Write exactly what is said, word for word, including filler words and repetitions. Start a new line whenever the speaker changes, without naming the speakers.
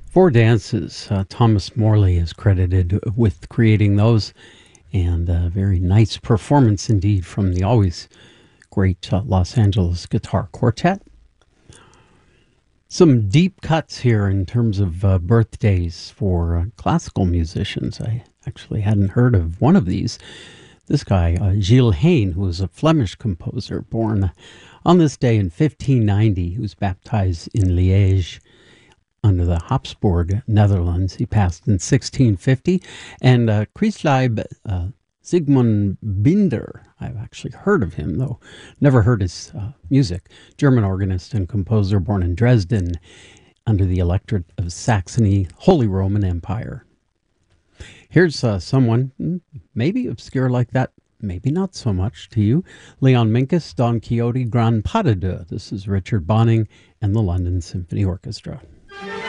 Four dances. Uh, Thomas Morley is credited with creating those, and a very nice performance indeed from the always great uh, Los Angeles Guitar Quartet. Some deep cuts here in terms of uh, birthdays for uh, classical musicians. I actually hadn't heard of one of these. This guy, uh, Gilles Hain, who was a Flemish composer born on this day in fifteen ninety, who was baptized in Liège under the Habsburg Netherlands. He passed in sixteen fifty. And uh, Christleib uh, Sigmund Binder, I've actually heard of him, though never heard his uh, music. German organist and composer born in Dresden under the Electorate of Saxony, Holy Roman Empire. Here's uh, someone maybe obscure like that, maybe not so much to you. Leon Minkus, Don Quixote, Grand Pas de Deux. This is Richard Bonning and the London Symphony Orchestra.